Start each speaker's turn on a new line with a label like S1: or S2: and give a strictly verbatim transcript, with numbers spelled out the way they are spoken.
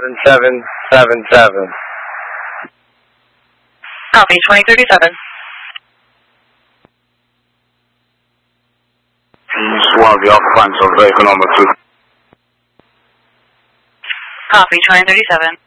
S1: seven seven seven seven.
S2: Copy, twenty thirty-seven.
S3: Suave, Alpha Frank, so very number two.
S2: Copy, twenty thirty-seven.